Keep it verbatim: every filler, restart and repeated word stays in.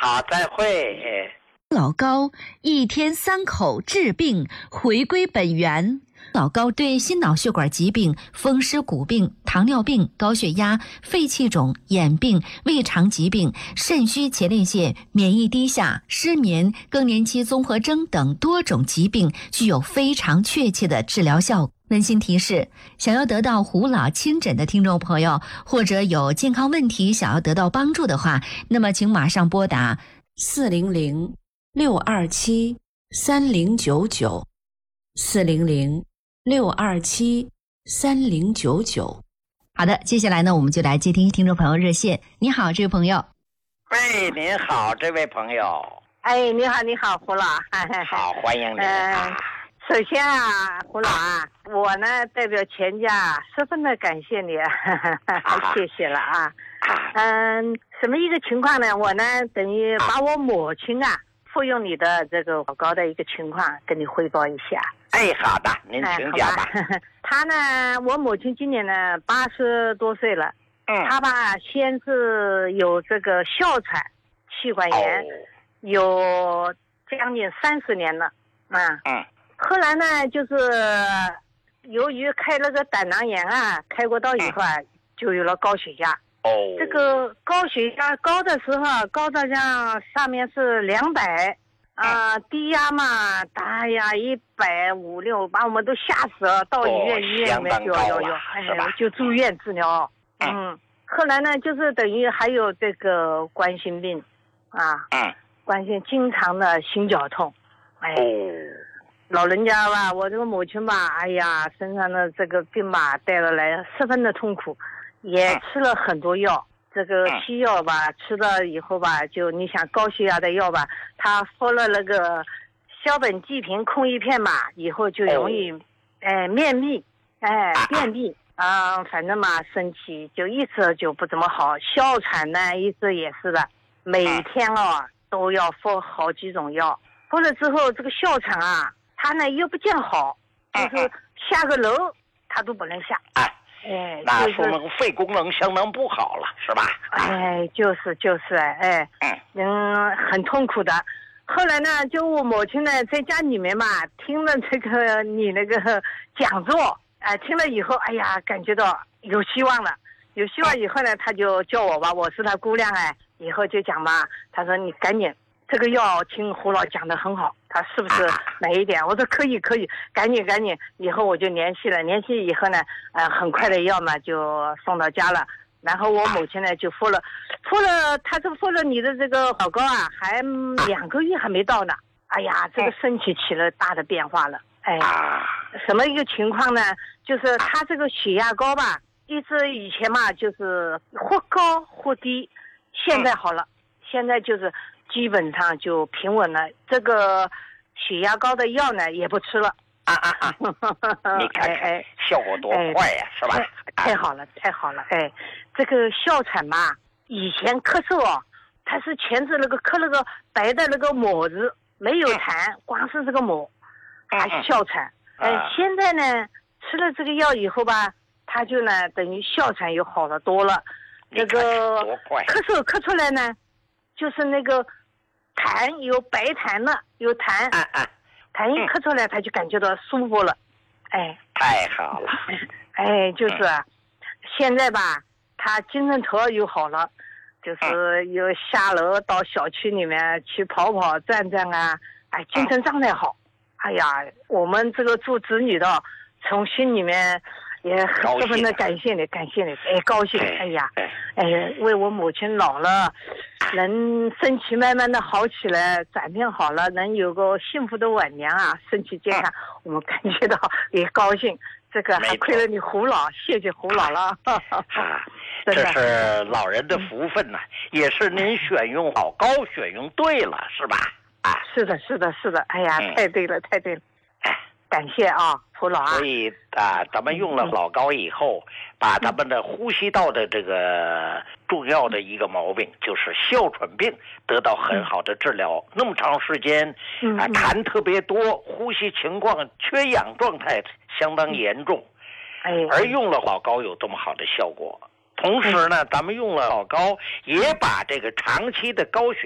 好，再会。 老高一天三口治病，回归本源。老高对心脑血管疾病、风湿骨病、糖尿病、高血压、肺气肿、眼病、胃肠疾病、肾虚前列腺、免疫低下、失眠、更年期综合征等多种疾病具有非常确切的治疗效果。温馨提示：想要得到胡老亲诊的听众朋友，或者有健康问题想要得到帮助的话，那么请马上拨打四零零六二七三零九九，四零零六二七三零九九。好的，接下来呢，我们就来接听听众朋友热线。你好，这位朋友。 喂，您好，这位朋友。 哎，你好，你好，胡老。 好，欢迎您啊。 呃首先啊，胡老啊，我呢代表全家十分的感谢你，谢谢了啊。嗯，什么一个情况呢？我呢等于把我母亲啊服用你的这个老高的一个情况跟你汇报一下。 哎，好的，您请讲吧。 哎、他呢，我母亲今年呢八十多岁了， 嗯， 他吧先是有这个哮喘、气管炎， 哦、 有将近三十年了，啊， 嗯。 后来呢，就是由于开了个胆囊炎啊，开过刀以后啊，就有了高血压。 哦， 这个高血压高的时候，高到像上面是两百，啊，低压嘛，大呀一百五六，把我们都吓死了。到医院，医院里面就要要，哎，就住院治疗。嗯，后来呢，就是等于还有这个冠心病，啊， 嗯， 冠心经常的心绞痛，哎。老人家吧，我这个母亲吧，哎呀，身上的这个病吧带了来，十分的痛苦，也吃了很多药。这个西药吧，吃了以后吧，就你想高血压的药吧，他服了那个硝苯济平控一片吧，以后就容易，哎，便秘，哎，便秘啊，反正嘛，身体就一直就不怎么好。哮喘呢，一直也是的，每天哦都要服好几种药，服了之后，这个哮喘啊。他呢又不见好，就是下个楼他都不能下。 哎， 哎， 那说明肺功能相当不好了，是吧？ 哎，就是就是哎，嗯嗯，很痛苦的。后来呢，就我母亲呢在家里面嘛，听了这个你那个讲座，哎、呃，听了以后，哎呀，感觉到有希望了。有希望以后呢，他就叫我吧，我是他姑娘哎，以后就讲嘛，他说你赶紧。这个药听胡老讲得很好，他是不是买一点？我说可以可以，赶紧赶紧，以后我就联系了，联系以后呢，呃，很快的药嘛就送到家了。然后我母亲呢就服了，服了，他这服了你的这个老高啊，还两个月还没到呢。哎呀，这个身体起了大的变化了。哎，什么一个情况呢？就是他这个血压高吧，一直以前嘛就是或高或低，现在好了，现在就是。基本上就平稳了，这个血压高的药呢也不吃了。 啊啊啊！你看看效果多快呀，是吧？ 太好了，太好了！哎，这个哮喘嘛，以前咳嗽哦，它是全是那个咳那个白的那个膜子，没有痰，光是这个膜，它哮喘。哎，现在呢吃了这个药以后吧，它就呢等于哮喘又好了多了。这个咳嗽咳出来呢。就是那个痰有白痰了，有痰， 啊啊， 痰一咳出来，他就感觉到舒服了，哎， 太好了， 哎，就是、啊，现在吧，他精神头又好了，就是有下楼到小区里面去跑跑转转啊，哎，精神状态好，哎呀，我们这个做子女的，从心里面。也十分的感谢你，感谢你，哎，高兴，哎呀，哎，为我母亲老了，能身体慢慢的好起来，转变好了，能有个幸福的晚年啊，身体健康，嗯、我们感觉到也高兴。这个还亏了你胡老，谢谢胡老了。 啊，这是老人的福分呐、啊，也是您选用老高选用对了，是吧？啊， 是的，是的，是的，哎呀，嗯、太对了，太对了。感谢啊，胡老啊！ 所以啊，咱们用了老高以后，嗯、把咱们的呼吸道的这个重要的一个毛病，就是哮喘病，得到很好的治疗。嗯、那么长时间啊，痰特别多，呼吸情况缺氧状态相当严重， 哎， 而用了老高有这么好的效果。同时呢，咱们用了老高，也把这个长期的高血